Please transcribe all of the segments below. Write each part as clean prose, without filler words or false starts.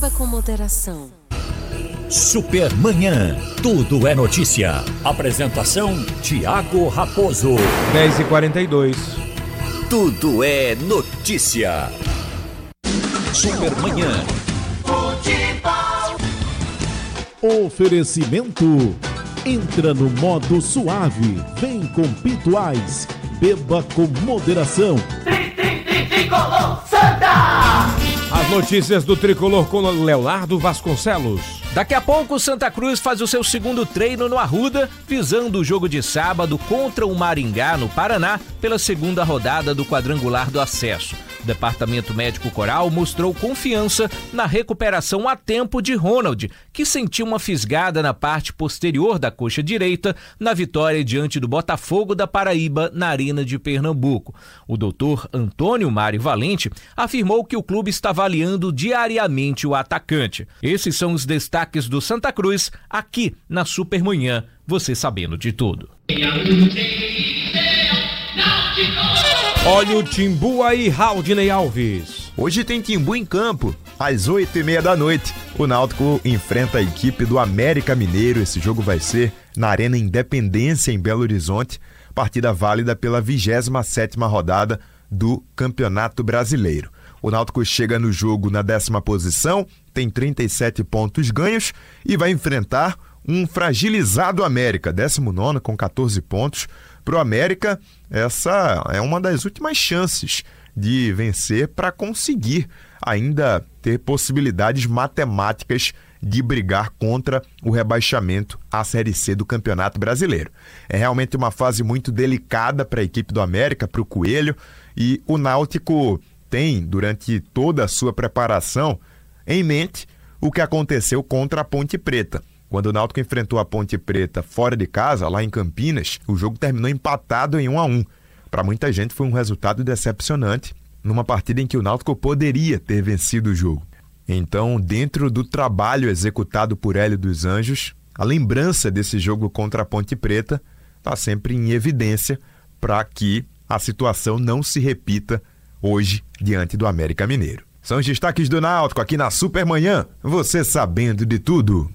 Beba com moderação. Supermanhã, tudo é notícia. Apresentação, Thiago Raposo. 10h42. Tudo é notícia. Supermanhã. Oferecimento. Entra no modo suave. Vem com Pituais. Beba com moderação. Tricolor Santa! As notícias do Tricolor com Leonardo Vasconcelos. Daqui a pouco, o Santa Cruz faz o seu segundo treino no Arruda, visando o jogo de sábado contra o Maringá, no Paraná, pela segunda rodada do quadrangular do acesso. O Departamento Médico Coral mostrou confiança na recuperação a tempo de Ronald, que sentiu uma fisgada na parte posterior da coxa direita na vitória diante do Botafogo da Paraíba na Arena de Pernambuco. O doutor Antônio Mário Valente afirmou que o clube está avaliando diariamente o atacante. Esses são os destaques do Santa Cruz, aqui na Supermanhã, você sabendo de tudo. Olha o Timbu aí, Raudinei Alves. Hoje tem Timbu em campo, às 8h30 da noite. O Náutico enfrenta a equipe do América Mineiro. Esse jogo vai ser na Arena Independência, em Belo Horizonte. Partida válida pela 27ª rodada do Campeonato Brasileiro. O Náutico chega no jogo na 10ª posição, tem 37 pontos ganhos e vai enfrentar um fragilizado América, 19º com 14 pontos. Para o América, essa é uma das últimas chances de vencer para conseguir ainda ter possibilidades matemáticas de brigar contra o rebaixamento à Série C do Campeonato Brasileiro. É realmente uma fase muito delicada para a equipe do América, para o Coelho, e o Náutico tem, durante toda a sua preparação, em mente o que aconteceu contra a Ponte Preta. Quando o Náutico enfrentou a Ponte Preta fora de casa, lá em Campinas, o jogo terminou empatado em 1-1. Para muita gente foi um resultado decepcionante, numa partida em que o Náutico poderia ter vencido o jogo. Então, dentro do trabalho executado por Hélio dos Anjos, a lembrança desse jogo contra a Ponte Preta está sempre em evidência para que a situação não se repita hoje diante do América Mineiro. São os destaques do Náutico aqui na Supermanhã, você sabendo de tudo.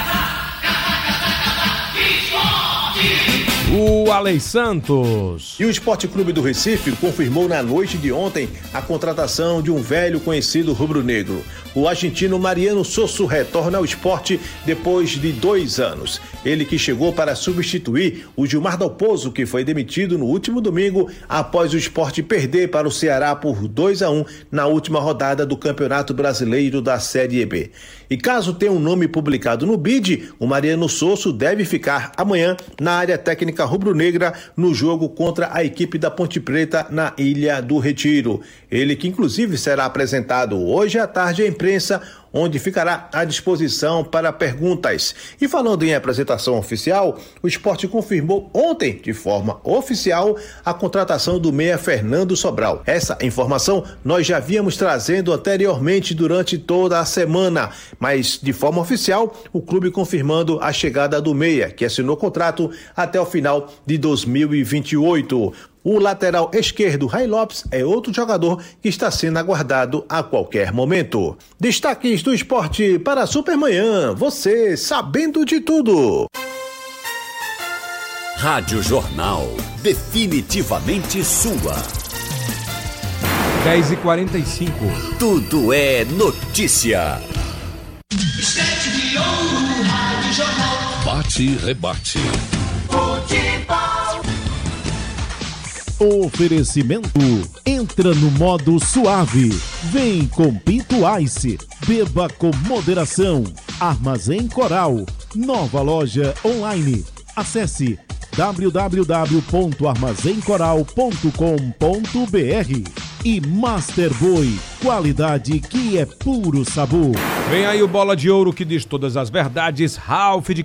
O Alei Santos. E o Esporte Clube do Recife confirmou na noite de ontem a contratação de um velho conhecido rubro-negro. O argentino Mariano Sosso retorna ao esporte depois de 2 anos. Ele que chegou para substituir o Gilmar Dalpozo, que foi demitido no último domingo após o Sport perder para o Ceará por 2-1 na última rodada do Campeonato Brasileiro da Série B. E caso tenha um nome publicado no BID, o Mariano Sosso deve ficar amanhã na área técnica rubro-negra no jogo contra a equipe da Ponte Preta na Ilha do Retiro. Ele que inclusive será apresentado hoje à tarde à imprensa, onde ficará à disposição para perguntas. E falando em apresentação oficial, o Sport confirmou ontem, de forma oficial, a contratação do meia Fernando Sobral. Essa informação nós já víamos trazendo anteriormente durante toda a semana, mas de forma oficial, o clube confirmando a chegada do meia, que assinou contrato até o final de 2028. O lateral esquerdo, Ray Lopes, é outro jogador que está sendo aguardado a qualquer momento. Destaques do esporte para a Supermanhã, você sabendo de tudo. Rádio Jornal, definitivamente sua. 10h45. Tudo é notícia. Estete de ouro, Rádio Jornal. Bate e rebate. Futebol. Oferecimento. Entra no modo suave. Vem com Pinto Ice. Beba com moderação. Armazém Coral. Nova loja online. Acesse www.armazencoral.com.br. E Master Boy, qualidade que é puro sabor. Vem aí o Bola de Ouro que diz todas as verdades, Ralph de